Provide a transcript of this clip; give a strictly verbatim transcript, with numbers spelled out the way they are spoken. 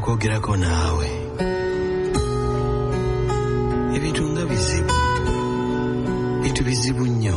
kwogerako naawe. Ebintu nga bizibu, bintu bizibu nnyo.